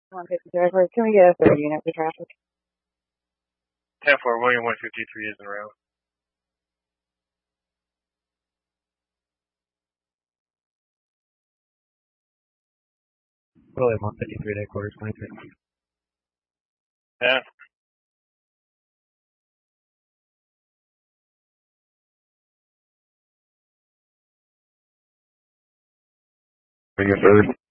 153 for, can we get a 30 unit for traffic? 10-4, William 153 is in route. William 153 to headquarters, 23. Yeah. Bring your third.